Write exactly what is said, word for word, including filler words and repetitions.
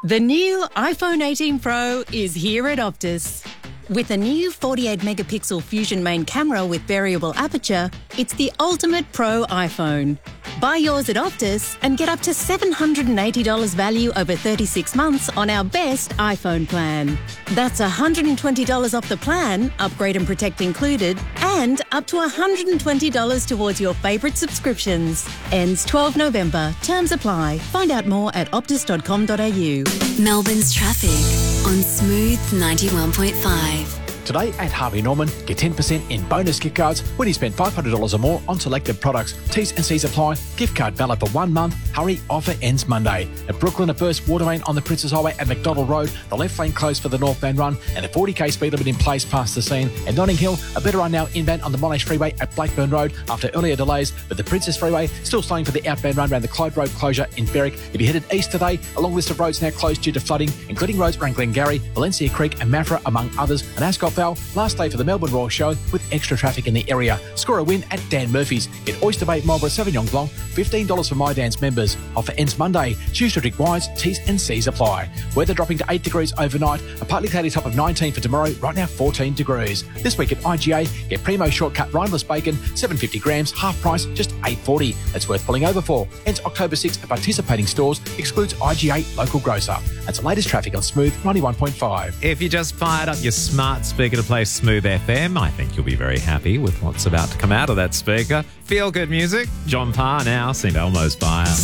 The new iPhone eighteen Pro is here at Optus. With a new forty-eight megapixel Fusion main camera with variable aperture, it's the ultimate pro iPhone. Buy yours at Optus and get up to seven hundred eighty dollars value over thirty-six months on our best iPhone plan. That's one hundred twenty dollars off the plan, upgrade and protect included, and up to one hundred twenty dollars towards your favourite subscriptions. Ends twelfth November. Terms apply. Find out more at optus dot com dot a u. Melbourne's traffic on Smooth ninety-one point five. Today at Harvey Norman, get ten percent in bonus gift cards when you spend five hundred dollars or more on selected products. T's and C's apply. Gift card valid for one month. Hurry, offer ends Monday. At Brooklyn, a burst water main on the Princes Highway at McDonald Road. The left lane closed for the northbound run and a forty k speed limit in place past the scene. At Notting Hill, a better run now inbound on the Monash Freeway at Blackburn Road after earlier delays, but the Princes Freeway still slowing for the outbound run around the Clyde Road closure in Berwick. If you headed east today, a long list of roads now closed due to flooding, including roads around Glengarry, Valencia Creek and Maffra, among others. An Ascot Vale, last day for the Melbourne Royal Show with extra traffic in the area. Score a win at Dan Murphy's. Get Oyster Bay Marlborough Sauvignon Blanc, fifteen dollars for My Dan's members. Offer ends Monday. Choose to drink wines, T's and C's apply. Weather dropping to eight degrees overnight. A partly cloudy top of nineteen for tomorrow. Right now fourteen degrees. This week at I G A, get Primo Shortcut Rhineless Bacon, seven hundred fifty grams, half price, just eight dollars forty. That's worth pulling over for. Ends October sixth at participating stores. Excludes I G A local grocer. That's the latest traffic on Smooth ninety-one point five. If you just fired up your smart speaker to play Smooth F M, I think you'll be very happy with what's about to come out of that speaker. Feel good music. John Parr now, Saint Elmo's Fire.